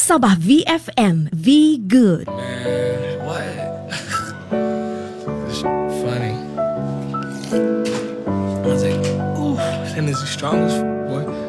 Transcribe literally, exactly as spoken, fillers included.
Sabah V F M, V Good. Man, what? It's funny. I was like, ooh, that is the strongest, boy.